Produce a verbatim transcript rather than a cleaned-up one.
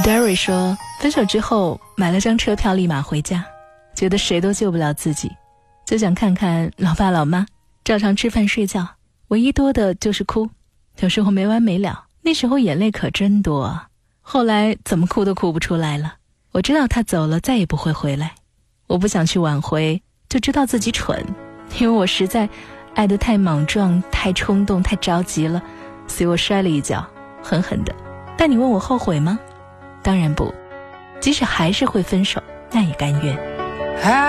Derry 说，分手之后买了张车票立马回家，觉得谁都救不了自己，就想看看老爸老妈，照常吃饭睡觉，唯一多的就是哭，有时候没完没了，那时候眼泪可真多啊。后来怎么哭都哭不出来了，我知道他走了再也不会回来，我不想去挽回，就知道自己蠢，因为我实在爱得太莽撞，太冲动，太着急了，所以我摔了一跤，狠狠的。但你问我后悔吗？当然不，即使还是会分手，那也甘愿。